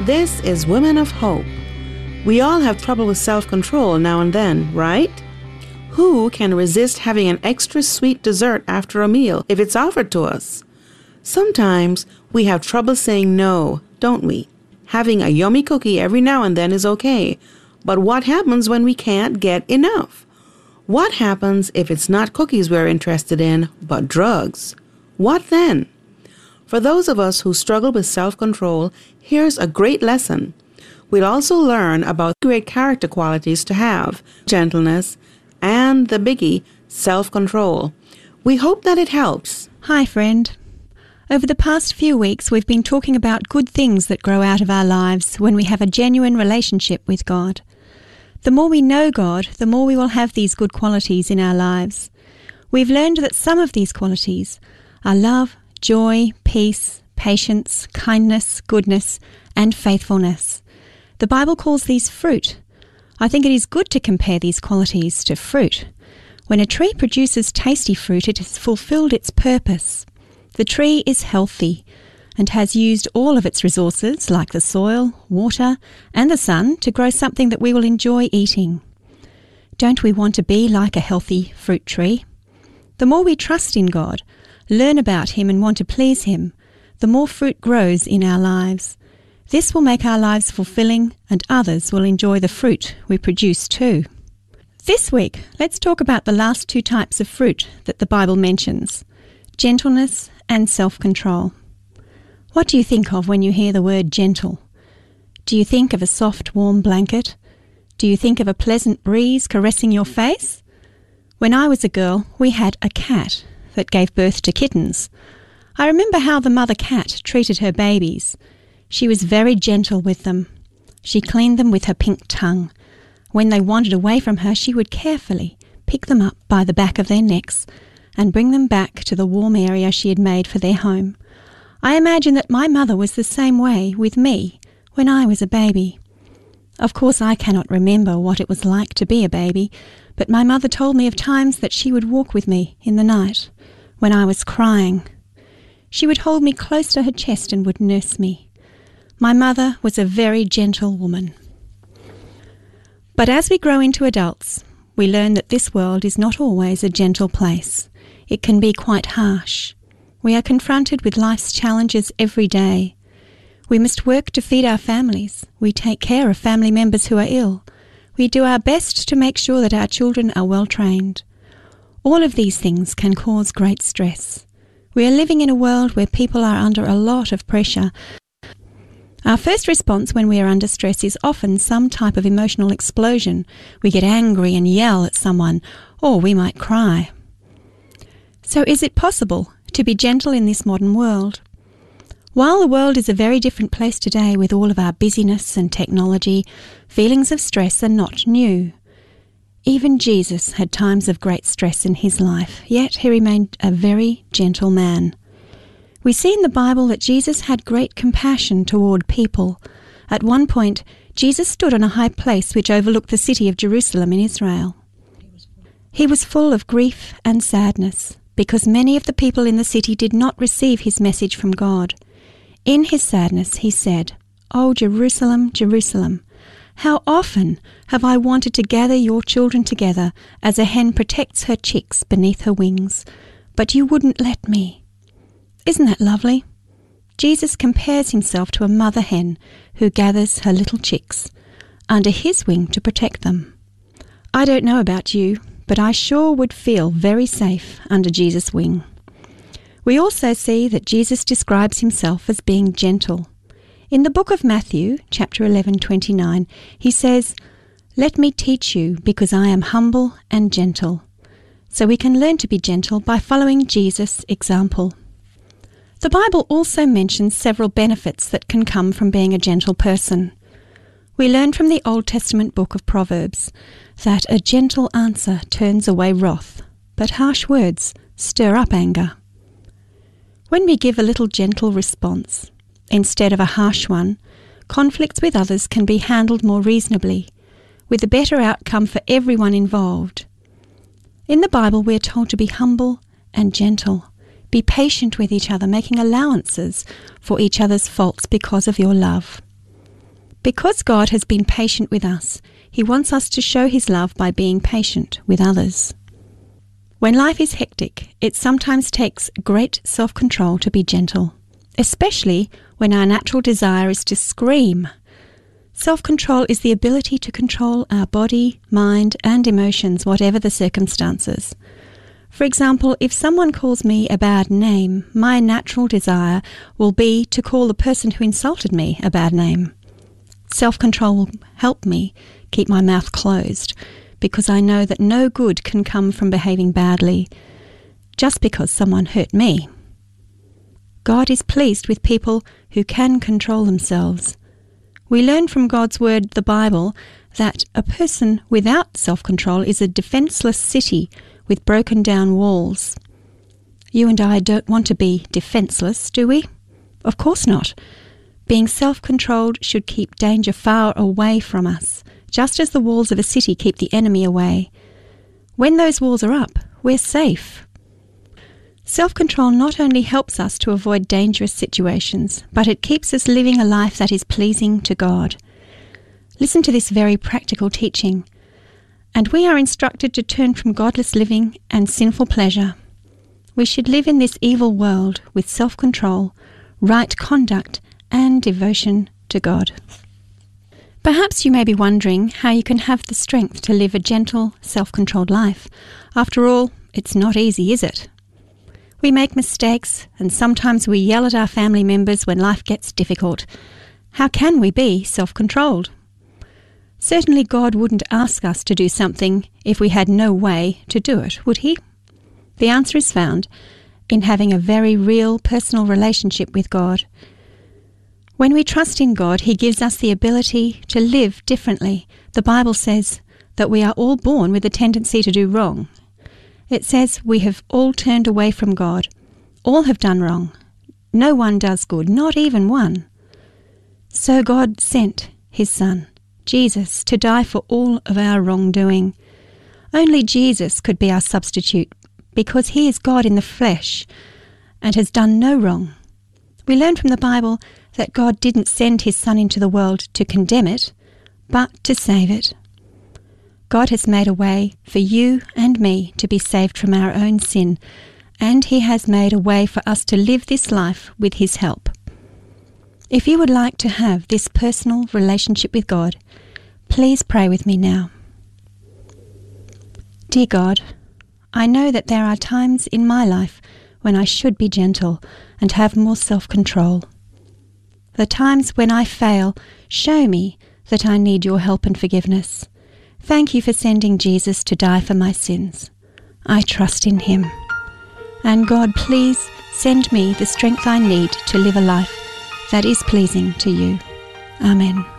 This is Women of Hope. We all have trouble with self-control now and then, right? Who can resist having an extra sweet dessert after a meal if it's offered to us? Sometimes we have trouble saying no, don't we? Having a yummy cookie every now and then is okay, but what happens when we can't get enough? What happens if it's not cookies we're interested in, but drugs? What then? For those of us who struggle with self-control, here's a great lesson. We'll also learn about great character qualities to have, gentleness, and the biggie, self-control. We hope that it helps. Hi, friend. Over the past few weeks, we've been talking about good things that grow out of our lives when we have a genuine relationship with God. The more we know God, the more we will have these good qualities in our lives. We've learned that some of these qualities are love, joy, peace, patience, kindness, goodness, and faithfulness. The Bible calls these fruit. I think it is good to compare these qualities to fruit. When a tree produces tasty fruit, it has fulfilled its purpose. The tree is healthy and has used all of its resources, like the soil, water, and the sun, to grow something that we will enjoy eating. Don't we want to be like a healthy fruit tree? The more we trust in God, learn about Him and want to please Him, the more fruit grows in our lives. This will make our lives fulfilling, and others will enjoy the fruit we produce too. This week, let's talk about the last two types of fruit that the Bible mentions: gentleness and self-control. What do you think of when you hear the word gentle? Do you think of a soft, warm blanket? Do you think of a pleasant breeze caressing your face? When I was a girl, we had a cat that gave birth to kittens. I remember how the mother cat treated her babies. She was very gentle with them. She cleaned them with her pink tongue. When they wandered away from her, she would carefully pick them up by the back of their necks and bring them back to the warm area she had made for their home. I imagine that my mother was the same way with me when I was a baby. Of course, I cannot remember what it was like to be a baby, but my mother told me of times that she would walk with me in the night when I was crying. She would hold me close to her chest and would nurse me. My mother was a very gentle woman. But as we grow into adults, we learn that this world is not always a gentle place. It can be quite harsh. We are confronted with life's challenges every day. We must work to feed our families. We take care of family members who are ill. We do our best to make sure that our children are well trained. All of these things can cause great stress. We are living in a world where people are under a lot of pressure. Our first response when we are under stress is often some type of emotional explosion. We get angry and yell at someone, or we might cry. So is it possible to be gentle in this modern world? While the world is a very different place today with all of our busyness and technology, feelings of stress are not new. Even Jesus had times of great stress in his life, yet he remained a very gentle man. We see in the Bible that Jesus had great compassion toward people. At one point, Jesus stood on a high place which overlooked the city of Jerusalem in Israel. He was full of grief and sadness because many of the people in the city did not receive his message from God. In his sadness, he said, "O Jerusalem, Jerusalem, how often have I wanted to gather your children together as a hen protects her chicks beneath her wings, but you wouldn't let me." Isn't that lovely? Jesus compares himself to a mother hen who gathers her little chicks under his wing to protect them. I don't know about you, but I sure would feel very safe under Jesus' wing. We also see that Jesus describes himself as being gentle. In the book of Matthew, chapter 11:29, he says, "Let me teach you, because I am humble and gentle." So we can learn to be gentle by following Jesus' example. The Bible also mentions several benefits that can come from being a gentle person. We learn from the Old Testament book of Proverbs that a gentle answer turns away wrath, but harsh words stir up anger. When we give a little gentle response, instead of a harsh one, conflicts with others can be handled more reasonably, with a better outcome for everyone involved. In the Bible, we are told to be humble and gentle. Be patient with each other, making allowances for each other's faults because of your love. Because God has been patient with us, He wants us to show His love by being patient with others. When life is hectic, it sometimes takes great self-control to be gentle, especially when our natural desire is to scream. Self-control is the ability to control our body, mind, and emotions, whatever the circumstances. For example, if someone calls me a bad name, my natural desire will be to call the person who insulted me a bad name. Self-control will help me keep my mouth closed, because I know that no good can come from behaving badly just because someone hurt me. God is pleased with people who can control themselves. We learn from God's word, the Bible, that a person without self-control is a defenseless city with broken down walls. You and I don't want to be defenseless, do we? Of course not. Being self-controlled should keep danger far away from us, just as the walls of a city keep the enemy away. When those walls are up, we're safe. Self-control not only helps us to avoid dangerous situations, but it keeps us living a life that is pleasing to God. Listen to this very practical teaching. And we are instructed to turn from godless living and sinful pleasure. We should live in this evil world with self-control, right conduct, and devotion to God. Perhaps you may be wondering how you can have the strength to live a gentle, self-controlled life. After all, it's not easy, is it? We make mistakes, and sometimes we yell at our family members when life gets difficult. How can we be self-controlled? Certainly God wouldn't ask us to do something if we had no way to do it, would He? The answer is found in having a very real personal relationship with God. When we trust in God, He gives us the ability to live differently. The Bible says that we are all born with a tendency to do wrong. It says we have all turned away from God. All have done wrong. No one does good, not even one. So God sent His Son, Jesus, to die for all of our wrongdoing. Only Jesus could be our substitute because He is God in the flesh and has done no wrong. We learn from the Bible that God didn't send His Son into the world to condemn it, but to save it. God has made a way for you and me to be saved from our own sin, and He has made a way for us to live this life with His help. If you would like to have this personal relationship with God, please pray with me now. Dear God, I know that there are times in my life when I should be gentle and have more self-control. The times when I fail, show me that I need your help and forgiveness. Thank you for sending Jesus to die for my sins. I trust in Him. And God, please send me the strength I need to live a life that is pleasing to you. Amen.